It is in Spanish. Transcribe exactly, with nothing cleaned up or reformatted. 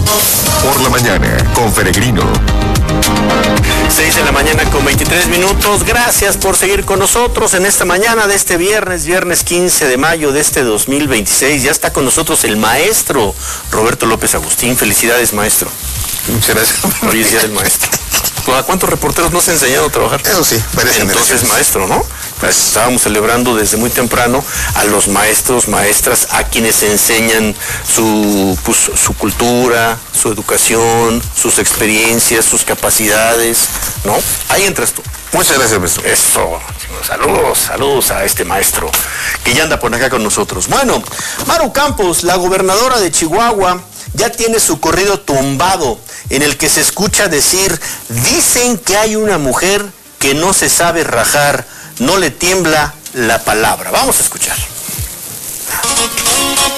Por la mañana, con Peregrino. seis de la mañana con veintitrés minutos. Gracias por seguir con nosotros en esta mañana de este viernes, viernes quince de mayo de este dos mil veintiséis. Ya está con nosotros el maestro Roberto López Agustín. Felicidades, maestro. Muchas gracias. Hoy es día del maestro. ¿A cuántos reporteros nos ha enseñado a trabajar? Eso sí, parece. Entonces, maestro, ¿no? Pues estábamos celebrando desde muy temprano a los maestros, maestras, a quienes enseñan su, pues, su cultura, su educación, sus experiencias, sus capacidades, ¿no? Ahí entras tú. Muchas gracias, maestro. Eso, saludos, saludos a este maestro que ya anda por acá con nosotros. Bueno, Maru Campos, la gobernadora de Chihuahua, ya tiene su corrido tumbado en el que se escucha decir: dicen que hay una mujer que no se sabe rajar, no le tiembla la palabra. Vamos a escuchar.